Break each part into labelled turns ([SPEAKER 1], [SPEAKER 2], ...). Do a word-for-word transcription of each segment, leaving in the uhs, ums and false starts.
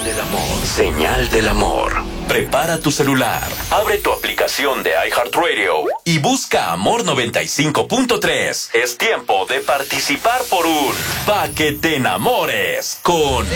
[SPEAKER 1] del amor. Señal del amor. Prepara tu celular, abre tu aplicación de iHeartRadio y busca Amor noventa y cinco punto tres. Es tiempo de participar por un Pa' que te enamores con...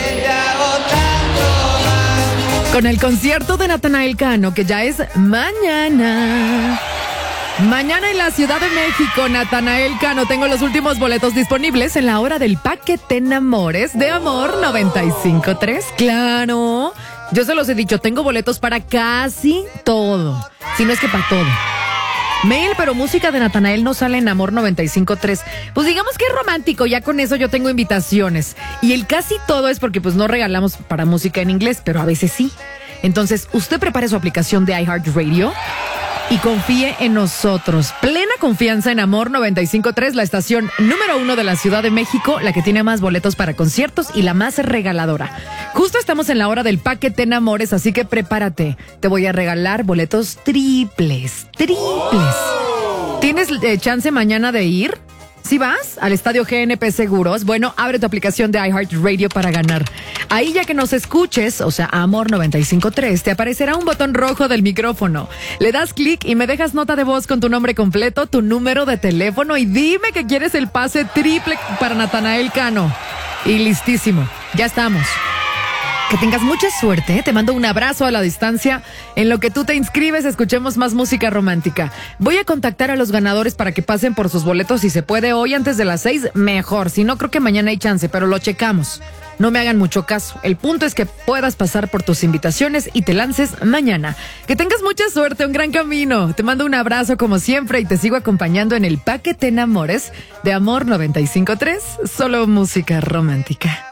[SPEAKER 2] Con el concierto de Natanael Cano, que ya es mañana. Mañana en la Ciudad de México, Natanael Cano. Tengo los últimos boletos disponibles en la hora del Pa' que te enamores de Amor noventa y cinco punto tres. Claro. Yo se los he dicho, tengo boletos para casi todo. Si no es que para todo. Mail, pero música de Natanael no sale en Amor noventa y cinco punto tres. Pues digamos que es romántico, ya con eso yo tengo invitaciones. Y el casi todo es porque pues no regalamos para música en inglés, pero a veces sí. Entonces, usted prepare su aplicación de iHeartRadio y confíe en nosotros. Plena confianza en Amor noventa y cinco punto tres, la estación número uno de la Ciudad de México, la que tiene más boletos para conciertos y la más regaladora. Justo estamos en la hora del Pa' que te enamores, así que prepárate. Te voy a regalar boletos triples, triples. Oh. ¿Tienes eh, chance mañana de ir? ¿Sí vas al Estadio G N P Seguros? Bueno, abre tu aplicación de iHeartRadio para ganar. Ahí ya que nos escuches, o sea, Amor noventa y cinco punto tres, te aparecerá un botón rojo del micrófono. Le das clic y me dejas nota de voz con tu nombre completo, tu número de teléfono y dime que quieres el pase triple para Natanael Cano. Y listísimo, ya estamos. Que tengas mucha suerte, te mando un abrazo a la distancia. En lo que tú te inscribes, escuchemos más música romántica. Voy a contactar a los ganadores para que pasen por sus boletos. Si se puede hoy antes de las seis, mejor. Si no, creo que mañana hay chance, pero lo checamos. No me hagan mucho caso. El punto es que puedas pasar por tus invitaciones y te lances mañana. Que tengas mucha suerte, un gran camino. Te mando un abrazo como siempre y te sigo acompañando en el Pa' que te enamores de Amor noventa y cinco punto tres. Solo música romántica.